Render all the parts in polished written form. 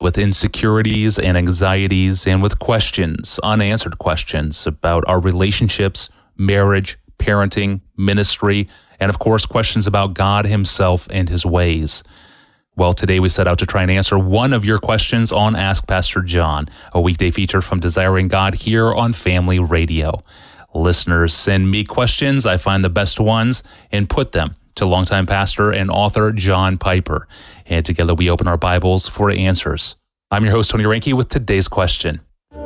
with insecurities and anxieties and with questions, unanswered questions about our relationships, marriage, parenting, ministry, and of course, questions about God himself and his ways. Well, today we set out to try and answer one of your questions on Ask Pastor John, a weekday feature from Desiring God here on Family Radio. Listeners send me questions. I find the best ones and put them to longtime pastor and author John Piper. And together we open our Bibles for answers. I'm your host, Tony Reinke, with today's question.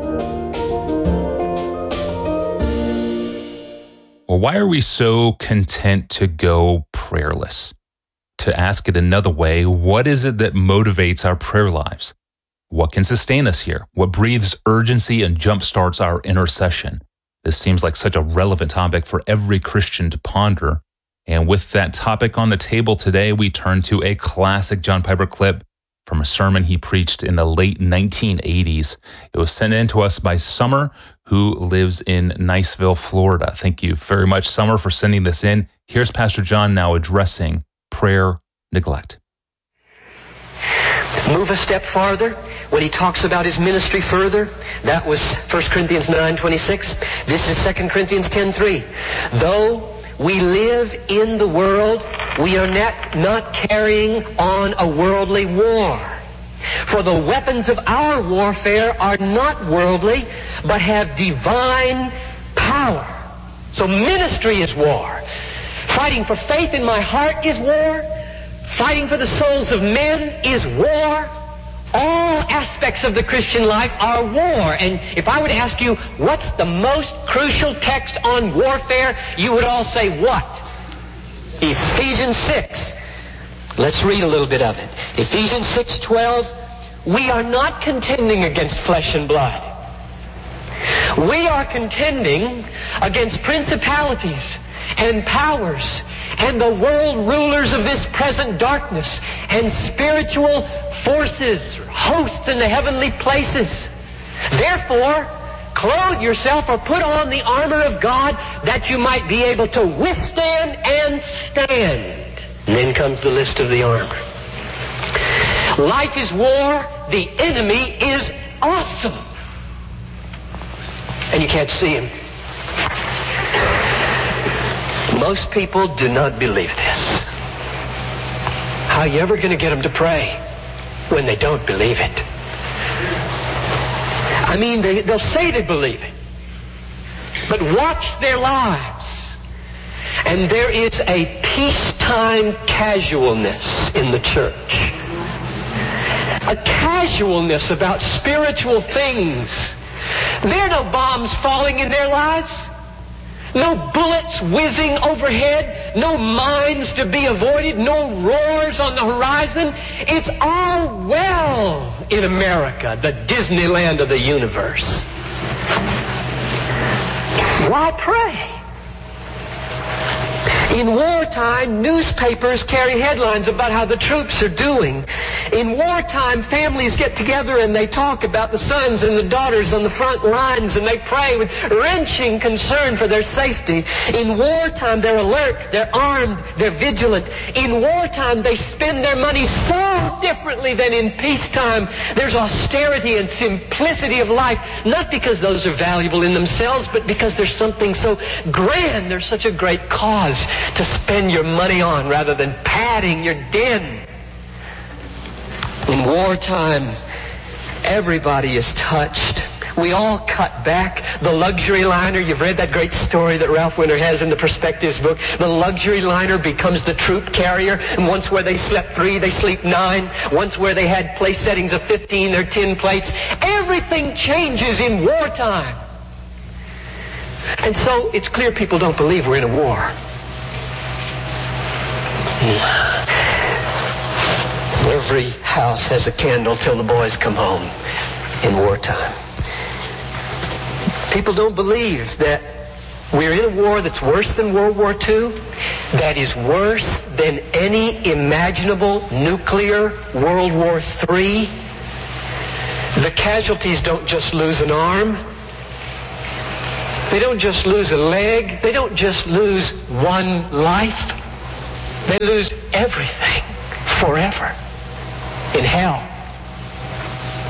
Well, why are we so content to go prayerless? To ask it another way, what is it that motivates our prayer lives? What can sustain us here? What breathes urgency and jumpstarts our intercession? This seems like such a relevant topic for every Christian to ponder. And with that topic on the table today, we turn to a classic John Piper clip from a sermon he preached in the late 1980s. It was sent in to us by Summer, who lives in Niceville, Florida. Thank you very much, Summer, for sending this in. Here's Pastor John now addressing prayer neglect. Move a step farther when he talks about his ministry further. That was 1 Corinthians 9:26. This is 2 Corinthians 10:3. Though we live in the world, we are not carrying on a worldly war. For the weapons of our warfare are not worldly, but have divine power. So ministry is war. Fighting for faith in my heart is war. Fighting for the souls of men is war. All aspects of the Christian life are war. And if I would ask you, what's the most crucial text on warfare, you would all say what? Ephesians 6. Let's read a little bit of it. Ephesians 6:12. We are not contending against flesh and blood. We are contending against principalities and powers and the world rulers of this present darkness and spiritual forces, hosts in the heavenly places. Therefore, clothe yourself or put on the armor of God that you might be able to withstand and stand. And then comes the list of the armor. Life is war. The enemy is awesome. And you can't see him. Most people do not believe this. How are you ever going to get them to pray when they don't believe it? I mean, they'll say they believe it, but watch their lives. And there is a peacetime casualness in the church. A casualness about spiritual things. There are no bombs falling in their lives. No bullets whizzing overhead, no mines to be avoided, no roars on the horizon. It's all well in America, the Disneyland of the universe. Why pray? In wartime, newspapers carry headlines about how the troops are doing. In wartime, families get together and they talk about the sons and the daughters on the front lines, and they pray with wrenching concern for their safety. In wartime, they're alert, they're armed, they're vigilant. In wartime, they spend their money so differently than in peacetime. There's austerity and simplicity of life, not because those are valuable in themselves, but because there's something so grand, there's such a great cause to spend your money on rather than padding your den. In wartime, everybody is touched. We all cut back. The luxury liner, you've read that great story that Ralph Winter has in the Perspectives book. The luxury liner becomes the troop carrier, and once where they slept 3, they sleep 9. Once where they had place settings of 15, they're 10 plates. Everything changes in wartime. And so it's clear people don't believe we're in a war. Every house has a candle till the boys come home in wartime. People don't believe that we're in a war that's worse than World War II, that is worse than any imaginable nuclear World War III. The casualties don't just lose an arm. They don't just lose a leg. They don't just lose one life. They lose everything forever in hell.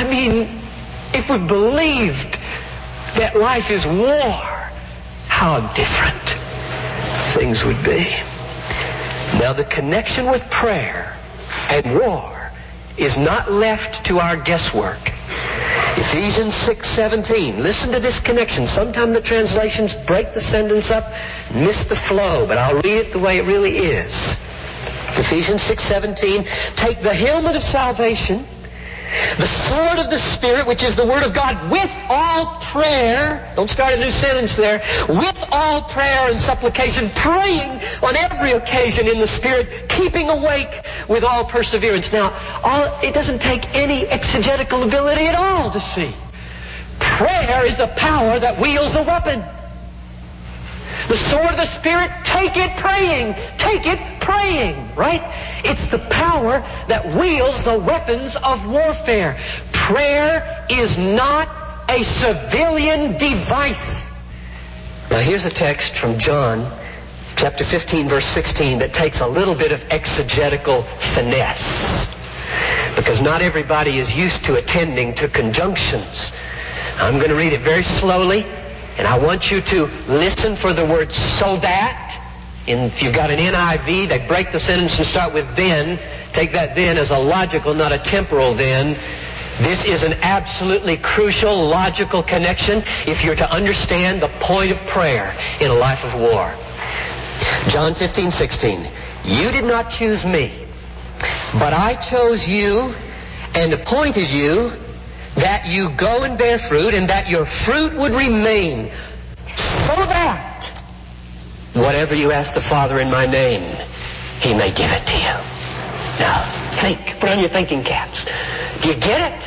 I mean, if we believed that life is war, how different things would be. Now, the connection with prayer and war is not left to our guesswork. Ephesians 6:17. Listen to this connection. Sometimes the translations break the sentence up, miss the flow, but I'll read it the way it really is. Ephesians 6:17. Take the helmet of salvation, the sword of the Spirit, which is the Word of God, with all prayer. Don't start a new sentence there. With all prayer and supplication, praying on every occasion in the Spirit, keeping awake with all perseverance. Now, it doesn't take any exegetical ability at all to see. Prayer is the power that wields the weapon. The sword of the Spirit, take it praying. Take it praying, right? It's the power that wields the weapons of warfare. Prayer is not a civilian device. Now here's a text from John chapter 15, verse 16 that takes a little bit of exegetical finesse, because not everybody is used to attending to conjunctions. I'm going to read it very slowly, and I want you to listen for the word so that. And if you've got an NIV, they break the sentence and start with then. Take that then as a logical, not a temporal then. This is an absolutely crucial logical connection if you're to understand the point of prayer in a life of war. John 15:16. You did not choose me, but I chose you and appointed you that you go and bear fruit, and that your fruit would remain, so that whatever you ask the Father in my name, He may give it to you. Now, think. Put on your thinking caps. Do you get it?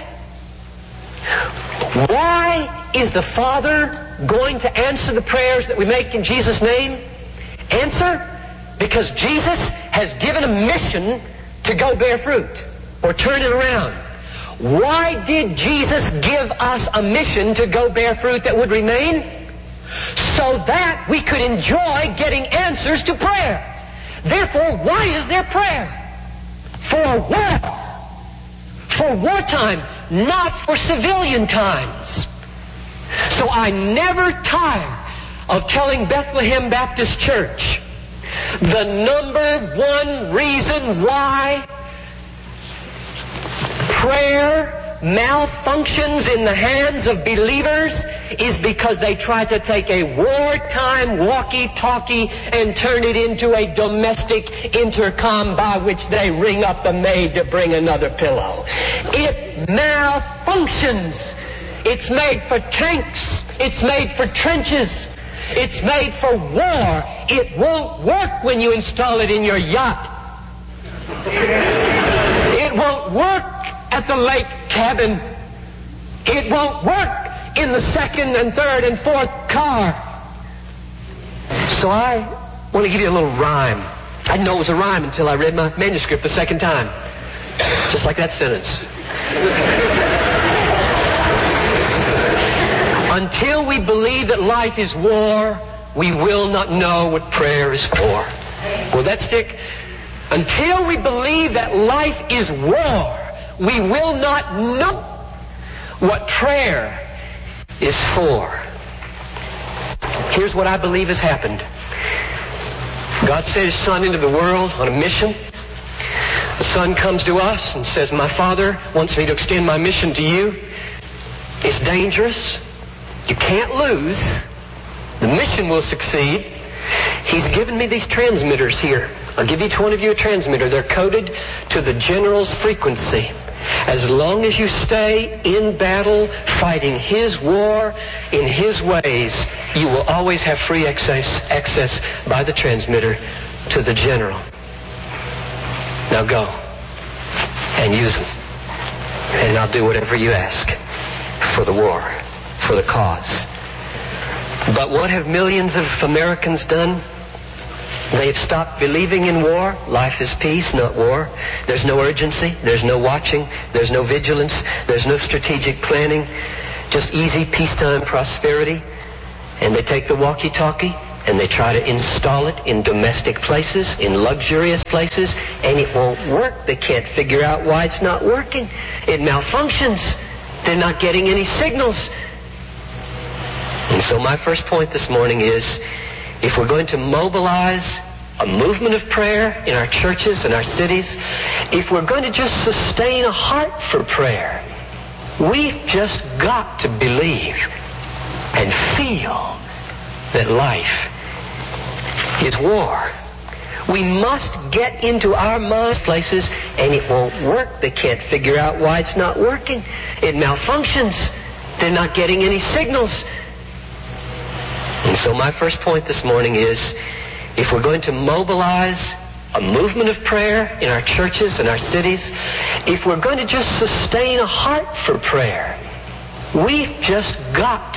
Why is the Father going to answer the prayers that we make in Jesus' name? Answer? Because Jesus has given a mission to go bear fruit, or turn it around. Why did Jesus give us a mission to go bear fruit that would remain? So that we could enjoy getting answers to prayer. Therefore, why is there prayer? For war. For wartime, not for civilian times. So I never tire of telling Bethlehem Baptist Church the number one reason why prayer malfunctions in the hands of believers is because they try to take a wartime walkie-talkie and turn it into a domestic intercom by which they ring up the maid to bring another pillow. It malfunctions. It's made for tanks. It's made for trenches. It's made for war. It won't work when you install it in your yacht. It won't work at the lake cabin. It won't work in the second and third and fourth car. So I want to give you a little rhyme. I didn't know it was a rhyme until I read my manuscript the second time. Just like that sentence. Until we believe that life is war, we will not know what prayer is for. Will that stick? Until we believe that life is war, we will not know what prayer is for. Here's what I believe has happened. God sent His Son into the world on a mission. The Son comes to us and says, my Father wants me to extend my mission to you. It's dangerous. You can't lose. The mission will succeed. He's given me these transmitters here. I'll give each one of you a transmitter. They're coded to the general's frequency. As long as you stay in battle, fighting His war in His ways, you will always have free access by the transmitter to the general. Now go and use them. And I'll do whatever you ask for the war, for the cause. But what have millions of Americans done? They've stopped believing in war. Life is peace, not war. There's no urgency. There's no watching. There's no vigilance. There's no strategic planning. Just easy peacetime prosperity. And they take the walkie-talkie and they try to install it in domestic places, in luxurious places, and it won't work. They can't figure out why it's not working. It malfunctions. they're not getting any signals. And so my first point this morning is, if we're going to mobilize a movement of prayer in our churches and our cities, if we're going to just sustain a heart for prayer, we've just got to believe and feel that life is war. We must get into our minds places, and it won't work. They can't figure out why it's not working. It malfunctions. They're not getting any signals. And so my first point this morning is, if we're going to mobilize a movement of prayer in our churches and our cities, if we're going to just sustain a heart for prayer, we've just got to